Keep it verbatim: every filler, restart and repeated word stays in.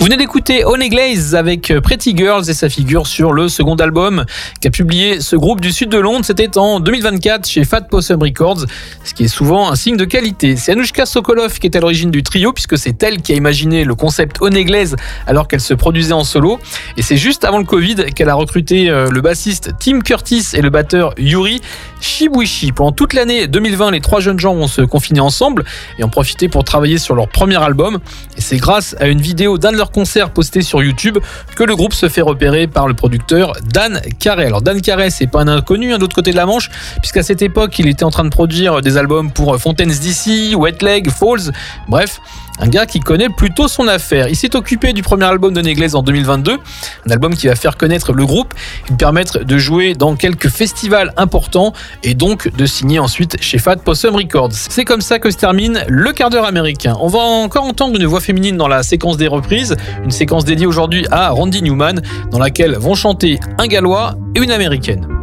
Vous venez d'écouter Honey Glaze avec Pretty Girls et ça figure sur le second album qu'a publié ce groupe du sud de Londres. C'était en deux mille vingt-quatre chez Fat Possum Records, ce qui est souvent un signe de qualité. C'est Anouchka Sokolov qui est à l'origine du trio puisque c'est elle qui a imaginé le concept Honey Glaze alors qu'elle se produisait en solo. Et c'est juste avant le Covid qu'elle a recruté le bassiste Tim Curtis et le batteur Yuri Shibuishi. Pendant toute l'année deux mille vingt, les trois jeunes gens vont se confiner ensemble et en profiter pour travailler sur leur premier album. Et c'est grâce à une vidéo d'un de leurs concerts posté sur YouTube que le groupe se fait repérer par le producteur Dan Carey. Alors Dan Carey, c'est pas un inconnu hein, de l'autre côté de la Manche, puisqu'à cette époque, il était en train de produire des albums pour Fontaines D C, Wet Leg, Falls, bref, un gars qui connaît plutôt son affaire. Il s'est occupé du premier album de Honey Glaze en deux mille vingt-deux, un album qui va faire connaître le groupe et lui permettre de jouer dans quelques festivals importants et donc de signer ensuite chez Fat Possum Records. C'est comme ça que se termine le quart d'heure américain. On va encore entendre une voix féminine dans la séquence des reprises, une séquence dédiée aujourd'hui à Randy Newman, dans laquelle vont chanter un Gallois et une Américaine.